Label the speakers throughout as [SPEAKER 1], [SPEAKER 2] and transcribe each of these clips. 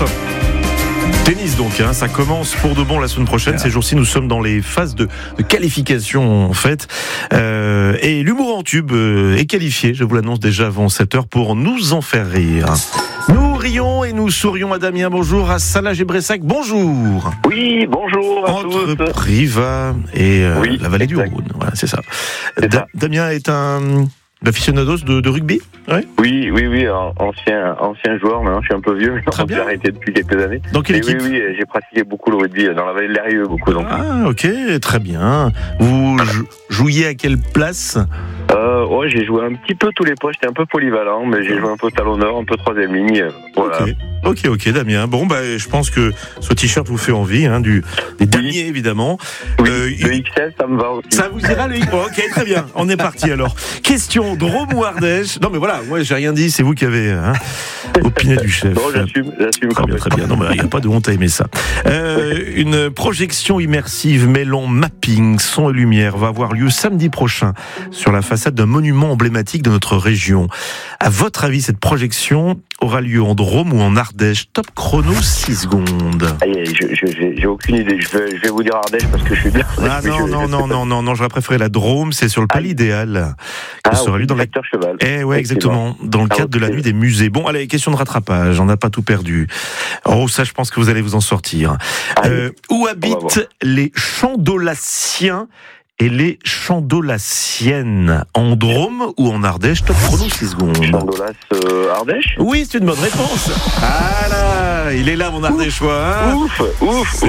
[SPEAKER 1] Tennis donc, ça commence pour de bon la semaine prochaine. Ces jours-ci, nous sommes dans les phases de qualification en fait. Et l'humour en tube est qualifié, je vous l'annonce déjà avant 7h, pour nous en faire rire. Nous rions et nous sourions à Damien, bonjour, à Salah Gebressac, bonjour.
[SPEAKER 2] Oui, bonjour à
[SPEAKER 1] Entre
[SPEAKER 2] tous.
[SPEAKER 1] Privas et
[SPEAKER 2] Oui,
[SPEAKER 1] la vallée
[SPEAKER 2] exact.
[SPEAKER 1] du Rhône, voilà, c'est ça.
[SPEAKER 2] C'est ça.
[SPEAKER 1] Damien est un aficionados de rugby, ouais.
[SPEAKER 2] Oui, ancien joueur, maintenant je suis un peu vieux,
[SPEAKER 1] Très bien.
[SPEAKER 2] j'ai arrêté depuis quelques années.
[SPEAKER 1] Dans quelle
[SPEAKER 2] Et
[SPEAKER 1] équipe?
[SPEAKER 2] oui, j'ai pratiqué beaucoup le rugby dans la vallée de l'Erieux, beaucoup donc.
[SPEAKER 1] Ah, ok, très bien. Vous jouiez à quelle place?
[SPEAKER 2] Ouais, j'ai joué un petit peu tous les postes, j'étais un peu polyvalent, mais j'ai joué un peu talonneur, un peu troisième ligne, voilà.
[SPEAKER 1] Ok, Damien. Bon, je pense que ce t-shirt vous fait envie, des damiers évidemment.
[SPEAKER 2] Oui, le XL, ça me va aussi.
[SPEAKER 1] Ça vous ira le XL? Ok, très bien. On est parti alors. Question Drôme ou Ardèche? Non, mais voilà, moi j'ai rien dit, c'est vous qui avez opiné du chef.
[SPEAKER 2] Non, j'assume.
[SPEAKER 1] Très bien. Non, mais il n'y a pas de honte à aimer ça. Une projection immersive mêlant mapping, son et lumière va avoir lieu samedi prochain sur la façade d'un monument emblématique de notre région. À votre avis, cette projection aura lieu en Drôme ou en Ardèche? Top chrono, 6 secondes.
[SPEAKER 2] J'ai aucune idée. Je vais vous dire Ardèche parce que je suis bien.
[SPEAKER 1] Non, j'aurais préféré la Drôme, c'est sur le Palais Idéal. Que sera lieu dans la...
[SPEAKER 2] Facteur Cheval.
[SPEAKER 1] Ouais, exactement. Dans le cadre de la nuit des musées. Bon, allez, question de rattrapage. On n'a pas tout perdu. Oh, ça, je pense que vous allez vous en sortir. Où habitent les Chandolassiens et les Chandolassiennes? En Drôme ou en Ardèche? Top chrono, 6 secondes.
[SPEAKER 2] Chandolas, Ardèche.
[SPEAKER 1] Oui, c'est une bonne réponse. Ah là, il est là, mon Ardéchois.
[SPEAKER 2] Ouf.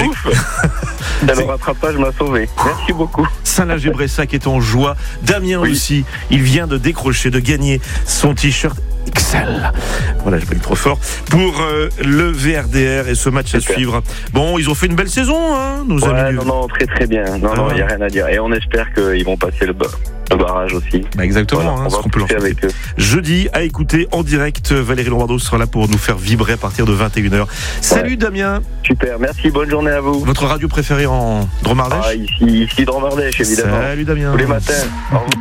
[SPEAKER 2] Le rattrapage m'a sauvé. Merci beaucoup.
[SPEAKER 1] Salah Gebressac est en joie. Damien aussi. Il vient de décrocher, de gagner son t-shirt XL. Voilà, j'ai pas eu trop fort. Pour le VRDR et ce match à suivre. Bon, ils ont fait une belle saison, nos amis.
[SPEAKER 2] Non, très bien. Non, il n'y a rien à dire. Et on espère qu'ils vont passer le barrage aussi.
[SPEAKER 1] Exactement,
[SPEAKER 2] voilà,
[SPEAKER 1] ce qu'on peut leur souhaiter.
[SPEAKER 2] avec eux.
[SPEAKER 1] Jeudi, à écouter en direct, Valérie Lombardo sera là pour nous faire vibrer à partir de 21h. Salut Damien.
[SPEAKER 2] Super, merci, bonne journée à vous.
[SPEAKER 1] Votre radio préférée en Drôme-Ardèche?
[SPEAKER 2] Ici Drôme-Ardèche, évidemment.
[SPEAKER 1] Salut Damien.
[SPEAKER 2] Tous les matins. Au revoir.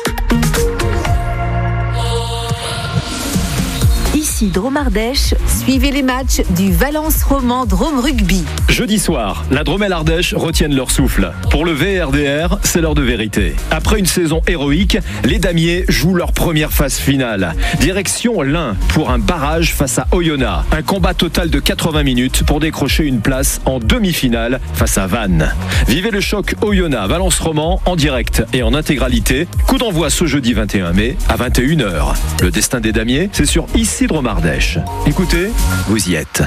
[SPEAKER 3] Ici Drôme-Ardèche, suivez les matchs du Valence Roman Drôme Rugby.
[SPEAKER 4] Jeudi soir, la Drôme et l'Ardèche retiennent leur souffle. Pour le VRDR, c'est l'heure de vérité. Après une saison héroïque, les Damiers jouent leur première phase finale. Direction l'Ain pour un barrage face à Oyonnax. Un combat total de 80 minutes pour décrocher une place en demi-finale face à Vannes. Vivez le choc Oyonnax-Valence Roman en direct et en intégralité. Coup d'envoi ce jeudi 21 mai à 21h. Le destin des Damiers, c'est sur ici Drôme-Ardèche. Écoutez, vous y êtes.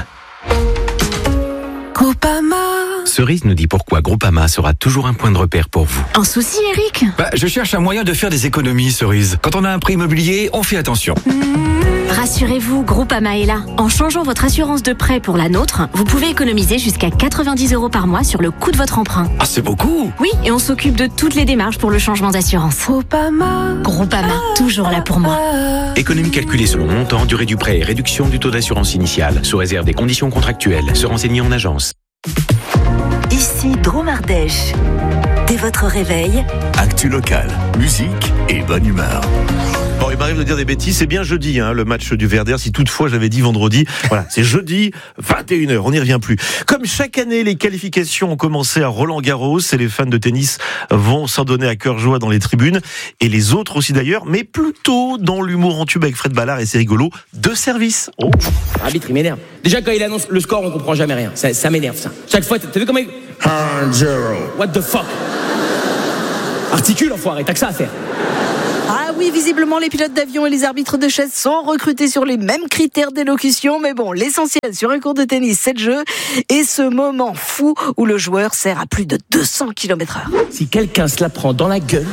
[SPEAKER 3] Groupama.
[SPEAKER 5] Cerise nous dit pourquoi Groupama sera toujours un point de repère pour vous.
[SPEAKER 3] Un souci, Eric?
[SPEAKER 5] Je cherche un moyen de faire des économies, Cerise. Quand on a un prêt immobilier, on fait attention.
[SPEAKER 6] Rassurez-vous, Groupama est là. En changeant votre assurance de prêt pour la nôtre, vous pouvez économiser jusqu'à 90 € par mois sur le coût de votre emprunt.
[SPEAKER 5] Ah, c'est beaucoup!
[SPEAKER 6] Oui, et on s'occupe de toutes les démarches pour le changement d'assurance. Groupama, toujours là pour moi.
[SPEAKER 5] Économie calculée selon montant, durée du prêt et réduction du taux d'assurance initiale, sous réserve des conditions contractuelles. Se renseigner en agence.
[SPEAKER 3] Ici Drôme-Ardèche. Dès votre réveil,
[SPEAKER 7] Actu local, musique et bonne humeur.
[SPEAKER 1] Bon, il m'arrive de dire des bêtises, c'est bien jeudi, le match du VRDR, si toutefois j'avais dit vendredi. Voilà, c'est jeudi, 21h, on n'y revient plus. Comme chaque année, les qualifications ont commencé à Roland-Garros et les fans de tennis vont s'en donner à cœur joie dans les tribunes, et les autres aussi d'ailleurs, mais plutôt dans l'humour en tube avec Fred Ballard, et c'est rigolo, de service. Oh.
[SPEAKER 8] L'arbitre, il m'énerve. Déjà, quand il annonce le score, on comprend jamais rien. Ça m'énerve, ça. Chaque fois, t'as vu comment il... 1-0. What the fuck? Articule, enfoiré, t'as que ça à faire.
[SPEAKER 9] Ah oui, visiblement, les pilotes d'avion et les arbitres de chaise sont recrutés sur les mêmes critères d'élocution. Mais bon, l'essentiel sur un cours de tennis, c'est le jeu. Et ce moment fou où le joueur sert à plus de 200 km/h.
[SPEAKER 8] Si quelqu'un se la prend dans la gueule,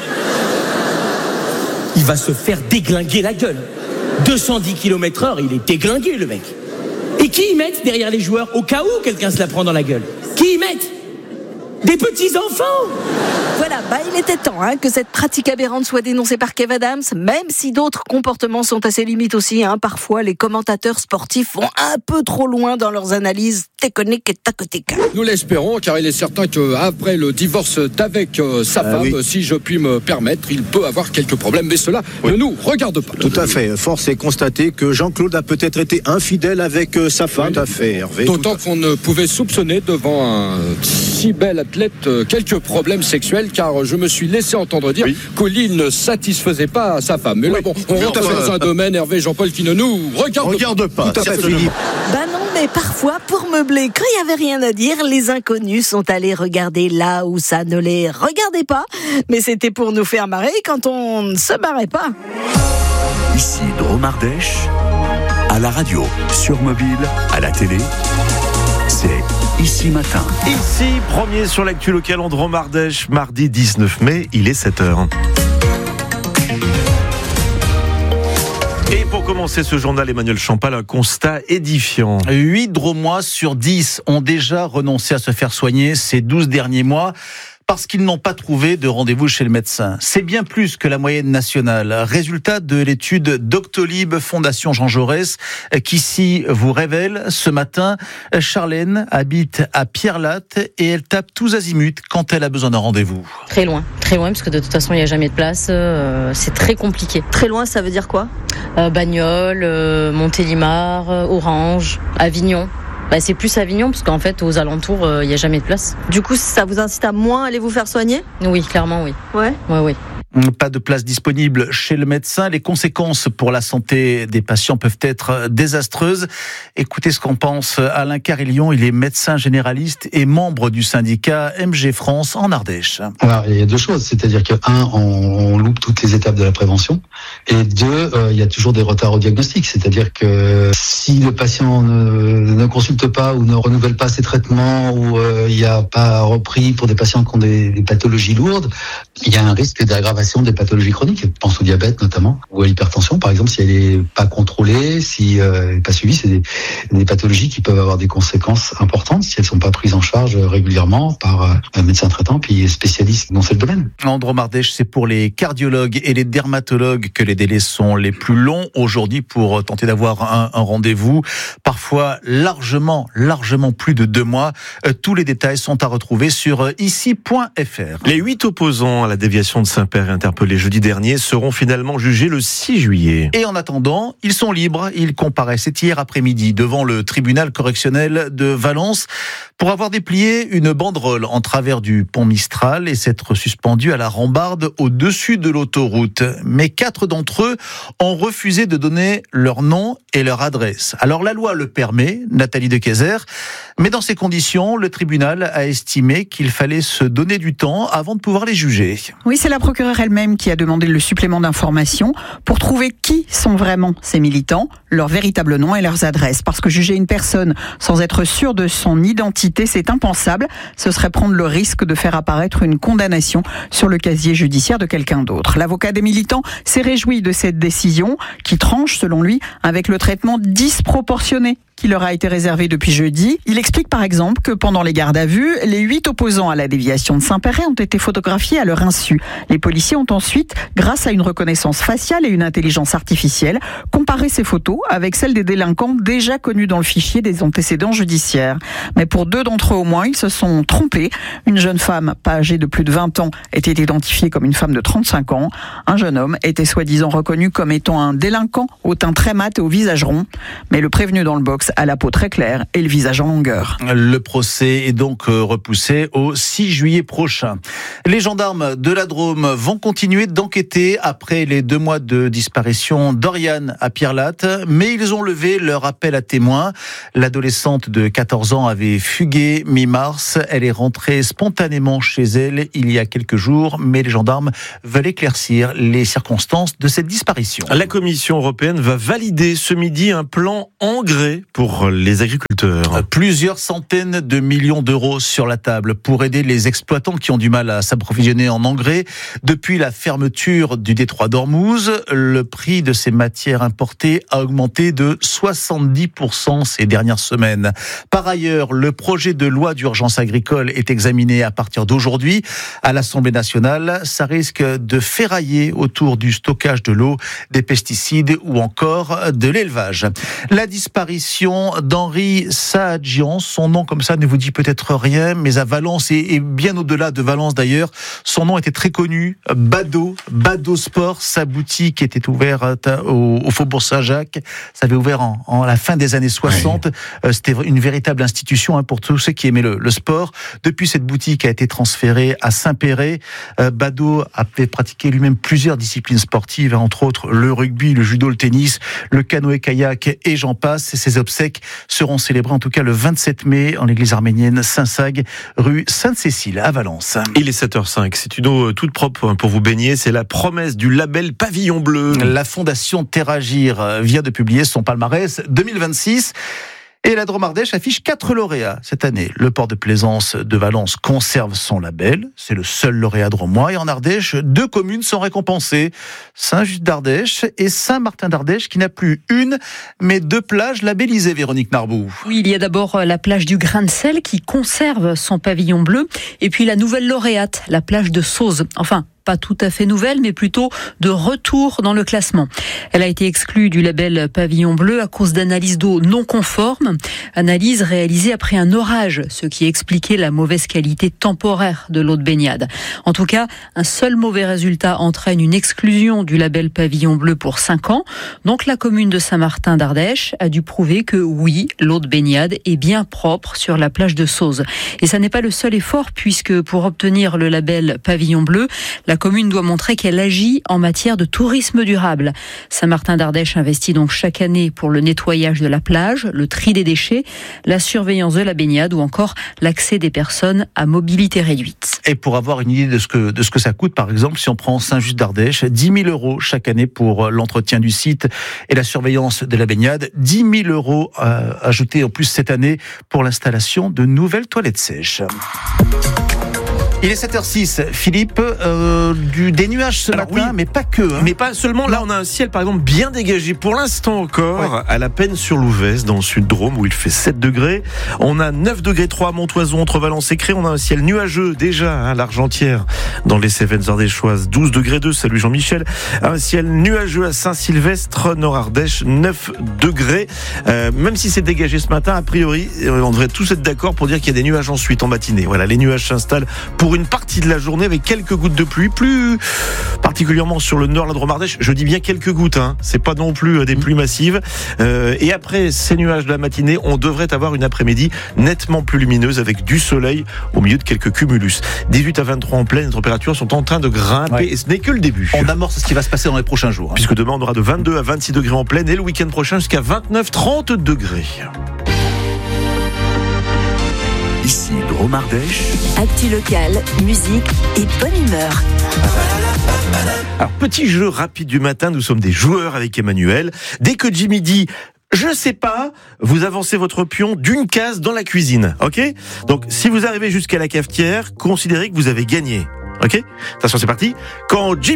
[SPEAKER 8] il va se faire déglinguer la gueule. 210 km/h, il est déglingué, le mec. Et qui y mettent derrière les joueurs au cas où quelqu'un se la prend dans la gueule? Qui y mettent? Des petits enfants.
[SPEAKER 9] Voilà, il était temps que cette pratique aberrante soit dénoncée par Kev Adams, même si d'autres comportements sont à ses limites aussi. Parfois, les commentateurs sportifs vont un peu trop loin dans leurs analyses techniques et tactiques.
[SPEAKER 10] Nous l'espérons, car il est certain qu'après le divorce d'avec sa femme, si je puis me permettre, il peut avoir quelques problèmes, mais cela ne nous regarde pas.
[SPEAKER 11] Tout à fait. Force est constater que Jean-Claude a peut-être été infidèle avec sa femme. Tout à fait, Hervé.
[SPEAKER 10] D'autant qu'on ne pouvait soupçonner devant un si bel athlète quelques problèmes sexuels, car je me suis laissé entendre dire qu'il ne satisfaisait pas sa femme. Mais là, on rentre dans un domaine, Hervé, Jean-Paul, qui ne nous regarde pas.
[SPEAKER 11] Tout à fait, Philippe.
[SPEAKER 9] Non, mais parfois, pour meubler, quand il n'y avait rien à dire, les inconnus sont allés regarder là où ça ne les regardait pas. Mais c'était pour nous faire marrer quand on ne se marrait pas.
[SPEAKER 7] Ici Drôme Ardèche, à la radio, sur mobile, à la télé, c'est Ici Matin.
[SPEAKER 1] Ici, premier sur l'actu locale en Drôme Ardèche, mardi 19 mai, il est 7h. Et pour commencer ce journal, Emmanuel Champal, un constat édifiant.
[SPEAKER 12] 8 Drômois sur 10 ont déjà renoncé à se faire soigner ces 12 derniers mois parce qu'ils n'ont pas trouvé de rendez-vous chez le médecin. C'est bien plus que la moyenne nationale. Résultat de l'étude Doctolib Fondation Jean Jaurès qui ici vous révèle ce matin, Charlène habite à Pierrelatte et elle tape tous azimuts quand elle a besoin d'un rendez-vous.
[SPEAKER 13] Très loin, parce que de toute façon il n'y a jamais de place, c'est très compliqué.
[SPEAKER 14] Très loin, ça veut dire quoi ?
[SPEAKER 13] Bagnoles, Montélimar, Orange, Avignon. C'est plus Avignon, parce qu'en fait, aux alentours, il n'y a jamais de place.
[SPEAKER 14] Du coup, ça vous incite à moins aller vous faire soigner ?
[SPEAKER 13] Oui, clairement, oui.
[SPEAKER 14] Ouais ?
[SPEAKER 13] Oui.
[SPEAKER 12] Pas de place disponible chez le médecin. Les conséquences pour la santé des patients peuvent être désastreuses. Écoutez ce qu'en pense Alain Carillon. Il est médecin généraliste et membre du syndicat MG France en Ardèche.
[SPEAKER 15] Alors, il y a deux choses. C'est-à-dire que, on loupe toutes les étapes de la prévention. Et deux, il y a toujours des retards au diagnostic. C'est-à-dire que si le patient ne consulte pas ou ne renouvelle pas ses traitements ou il n'y a pas repris pour des patients qui ont des pathologies lourdes, il y a un risque d'aggravation des pathologies chroniques. Je pense au diabète notamment, ou à l'hypertension par exemple, si elle n'est pas contrôlée, si elle n'est pas suivie, c'est des pathologies qui peuvent avoir des conséquences importantes si elles ne sont pas prises en charge régulièrement par un médecin traitant puis spécialiste dans ce domaine.
[SPEAKER 12] En Drôme Ardèche, c'est pour les cardiologues et les dermatologues que les délais sont les plus longs aujourd'hui pour tenter d'avoir un rendez-vous, parfois largement plus de 2 mois. Tous les détails sont à retrouver sur ici.fr.
[SPEAKER 1] Les 8 opposants à la déviation de Saint-Père interpellés jeudi dernier seront finalement jugés le 6 juillet.
[SPEAKER 12] Et en attendant, ils sont libres. Ils comparaissaient hier après-midi devant le tribunal correctionnel de Valence pour avoir déplié une banderole en travers du pont Mistral et s'être suspendus à la rambarde au-dessus de l'autoroute. Mais 4 d'entre eux ont refusé de donner leur nom et leur adresse. Alors la loi le permet, Nathalie Dequezer, mais dans ces conditions, le tribunal a estimé qu'il fallait se donner du temps avant de pouvoir les juger.
[SPEAKER 16] Oui, c'est la procureure elle-même qui a demandé le supplément d'informations pour trouver qui sont vraiment ces militants, leur véritable nom et leurs adresses. Parce que juger une personne sans être sûr de son identité, c'est impensable. Ce serait prendre le risque de faire apparaître une condamnation sur le casier judiciaire de quelqu'un d'autre. L'avocat des militants s'est réjoui de cette décision qui tranche, selon lui, avec le traitement disproportionné qui leur a été réservé depuis jeudi. Il explique par exemple que pendant les gardes à vue, les 8 opposants à la déviation de Saint-Péret ont été photographiés à leur insu. Les policiers ont ensuite, grâce à une reconnaissance faciale et une intelligence artificielle, comparé ces photos avec celles des délinquants déjà connus dans le fichier des antécédents judiciaires. Mais pour 2 d'entre eux au moins, ils se sont trompés. Une jeune femme, pas âgée de plus de 20 ans, était identifiée comme une femme de 35 ans. Un jeune homme était soi-disant reconnu comme étant un délinquant au teint très mat et au visage rond. Mais le prévenu dans le box à la peau très claire et le visage en longueur.
[SPEAKER 12] Le procès est donc repoussé au 6 juillet prochain. Les gendarmes de la Drôme vont continuer d'enquêter après les 2 mois de disparition d'Oriane à Pierrelatte, mais ils ont levé leur appel à témoins. L'adolescente de 14 ans avait fugué mi-mars. Elle est rentrée spontanément chez elle il y a quelques jours, mais les gendarmes veulent éclaircir les circonstances de cette disparition.
[SPEAKER 1] La Commission européenne va valider ce midi un plan engrais pour les agriculteurs.
[SPEAKER 12] Plusieurs centaines de millions d'euros sur la table pour aider les exploitants qui ont du mal à s'approvisionner en engrais. Depuis la fermeture du détroit d'Ormuz, le prix de ces matières importées a augmenté de 70% ces dernières semaines. Par ailleurs, le projet de loi d'urgence agricole est examiné à partir d'aujourd'hui à l'Assemblée nationale. Ça risque de ferrailler autour du stockage de l'eau, des pesticides ou encore de l'élevage. La disparition d'Henri Saadjian, son nom comme ça ne vous dit peut-être rien, mais à Valence et bien au-delà de Valence d'ailleurs, son nom était très connu. Bado Sport, sa boutique était ouverte au Faubourg Saint-Jacques. Ça avait ouvert en la fin des années 60. Oui. C'était une véritable institution pour tous ceux qui aimaient le sport. Depuis, cette boutique a été transférée à Saint-Péret. Bado a pratiqué lui-même plusieurs disciplines sportives, entre autres le rugby, le judo, le tennis, le canoë-kayak et j'en passe. Et ces obsèques seront célébrées en tout cas le 27 mai en l'église arménienne Saint-Sag, rue Sainte-Cécile à Valence.
[SPEAKER 1] Il est 7h05. C'est une eau toute propre pour vous baigner. C'est la promesse du label Pavillon Bleu.
[SPEAKER 12] La fondation Terragir vient de publier son palmarès 2026. Et la Drôme Ardèche affiche 4 lauréats cette année. Le port de plaisance de Valence conserve son label. C'est le seul lauréat drômois. Et en Ardèche, 2 communes sont récompensées. Saint-Just d'Ardèche et Saint-Martin d'Ardèche, qui n'a plus une, mais 2 plages labellisées, Véronique Narbou.
[SPEAKER 17] Oui, il y a d'abord la plage du Grain de Sel qui conserve son pavillon bleu. Et puis la nouvelle lauréate, la plage de Sauze. Enfin, pas tout à fait nouvelle, mais plutôt de retour dans le classement. Elle a été exclue du label Pavillon Bleu à cause d'analyses d'eau non conformes. Analyse réalisée après un orage, ce qui expliquait la mauvaise qualité temporaire de l'eau de baignade. En tout cas, un seul mauvais résultat entraîne une exclusion du label Pavillon Bleu pour 5 ans. Donc la commune de Saint-Martin d'Ardèche a dû prouver que oui, l'eau de baignade est bien propre sur la plage de Sauze. Et ça n'est pas le seul effort, puisque pour obtenir le label Pavillon Bleu, la commune doit montrer qu'elle agit en matière de tourisme durable. Saint-Martin d'Ardèche investit donc chaque année pour le nettoyage de la plage, le tri des déchets, la surveillance de la baignade ou encore l'accès des personnes à mobilité réduite.
[SPEAKER 12] Et pour avoir une idée de ce que ça coûte, par exemple, si on prend Saint-Just d'Ardèche, 10 000 € chaque année pour l'entretien du site et la surveillance de la baignade, 10 000 € ajoutés en plus cette année pour l'installation de nouvelles toilettes sèches. Il est 7h06, Philippe, des nuages ce matin, oui, mais pas que.
[SPEAKER 1] Mais pas seulement, là on a un ciel par exemple bien dégagé pour l'instant encore, à la peine sur l'Ouvèze, dans le sud-Drôme où il fait 7 degrés. On a 9 degrés 3 à Montoison, entre Valence et Cré. On a un ciel nuageux déjà à l'Argentière, dans les Cévennes ardéchoises, 12 degrés 2, salut Jean-Michel. Un ciel nuageux à Saint-Sylvestre, Nord-Ardèche, 9 degrés. Même si c'est dégagé ce matin, a priori, on devrait tous être d'accord pour dire qu'il y a des nuages ensuite en matinée. Voilà, les nuages s'installent pour une partie de la journée avec quelques gouttes de pluie, plus particulièrement sur le nord, la Drôme Ardèche. Je dis bien quelques gouttes, c'est pas non plus des pluies massives. Et après ces nuages de la matinée, on devrait avoir une après-midi nettement plus lumineuse avec du soleil au milieu de quelques cumulus. 18 à 23 en pleine, les températures sont en train de grimper et ce n'est que le début.
[SPEAKER 12] On amorce ce qui va se passer dans les prochains jours.
[SPEAKER 1] Puisque demain on aura de 22 à 26 degrés en pleine et le week-end prochain jusqu'à 29-30 degrés.
[SPEAKER 7] Ici Drôme Ardèche.
[SPEAKER 3] Actu local, musique et bonne humeur.
[SPEAKER 1] Alors, petit jeu rapide du matin, nous sommes des joueurs avec Emmanuel. Dès que Jimmy dit « je sais pas », vous avancez votre pion d'une case dans la cuisine, ok ? Donc, si vous arrivez jusqu'à la cafetière, considérez que vous avez gagné, ok ? Attention, c'est parti. Quand Jimmy